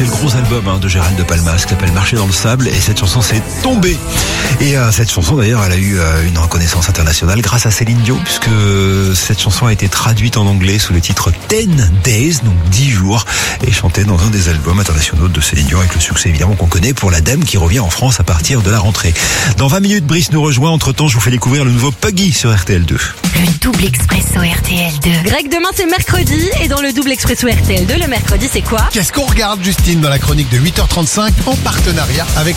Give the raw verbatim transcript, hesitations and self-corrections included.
c'est le gros album hein, de Gérald de Palmas qui s'appelle Marcher dans le sable, et cette chanson s'est tombée. Et euh, cette chanson d'ailleurs, elle a eu euh, une reconnaissance internationale grâce à Céline Dion, puisque cette chanson a été traduite en anglais sous le titre Ten Days, donc dix jours, et chantée dans un des albums internationaux de Céline Dion, avec le succès évidemment qu'on connaît pour La Dame, qui revient en France à partir de la rentrée. Dans vingt minutes, Brice nous rejoint. Entre temps, je vous fais découvrir le nouveau Puggy sur R T L deux. Le double expresso R T L deux. Greg, demain c'est mercredi, et dans le double expresso R T L deux, le mercredi c'est quoi? Qu'est-ce qu'on regarde, Justine, dans la chronique de huit heures trente-cinq en partenariat avec